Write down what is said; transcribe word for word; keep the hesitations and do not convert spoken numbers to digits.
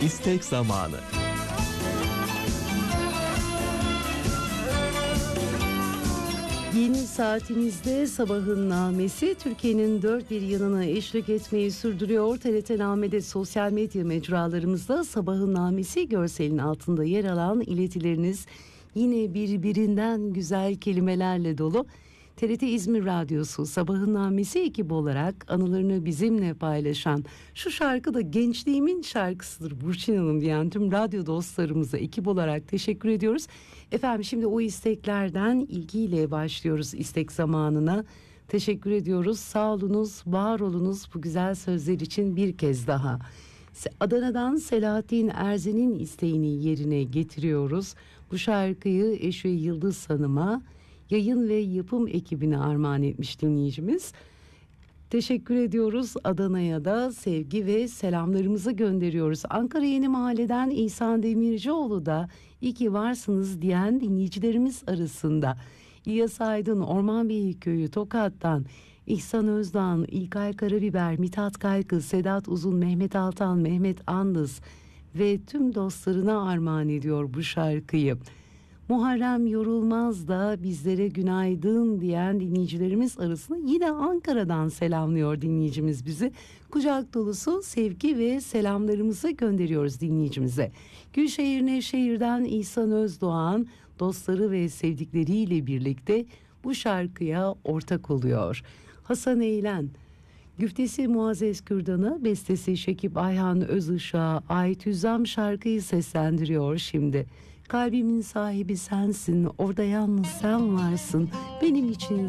İstek zamanı. Yeni saatimizde sabahın namesi Türkiye'nin dört bir yanına eşlik etmeyi sürdürüyor. T R T Name'de sosyal medya mecralarımızda sabahın namesi görselin altında yer alan iletileriniz yine birbirinden güzel kelimelerle dolu. T R T İzmir Radyosu Sabahın Namesi ekibi olarak anılarını bizimle paylaşan, şu şarkı da gençliğimin şarkısıdır Burçin Hanım diyen tüm radyo dostlarımıza ekip olarak teşekkür ediyoruz. Efendim şimdi o isteklerden ilgiyle başlıyoruz istek zamanına. Teşekkür ediyoruz. Sağ olunuz, var olunuz bu güzel sözler için bir kez daha. Adana'dan Selahattin Erzen'in isteğini yerine getiriyoruz. Bu şarkıyı eşi Yıldız Hanım'a, yayın ve yapım ekibine armağan etmiş dinleyicimiz. Teşekkür ediyoruz. Adana'ya da sevgi ve selamlarımızı gönderiyoruz. Ankara Yeni Mahalle'den İhsan Demircioğlu da iyi ki varsınız diyen dinleyicilerimiz arasında. İlyas Aydın, Ormanbeyli Köyü Tokat'tan İhsan Özdağ, İlkay Karabiber, Mithat Kaykı, Sedat Uzun, Mehmet Altan, Mehmet Andız ve tüm dostlarına armağan ediyor bu şarkıyı. Muharrem Yorulmaz da bizlere günaydın diyen dinleyicilerimiz arasında yine Ankara'dan selamlıyor dinleyicimiz bizi. Kucak dolusu sevgi ve selamlarımızı gönderiyoruz dinleyicimize. Gülşehir Nevşehir'den İhsan Özdoğan dostları ve sevdikleriyle birlikte bu şarkıya ortak oluyor. Hasan Eğlen, güftesi Muazzez Kürdan'a, bestesi Şekip Ayhan Özışık'a ait Hüzzam şarkıyı seslendiriyor şimdi. Kalbimin sahibi sensin, orada yalnız sen varsın, benim için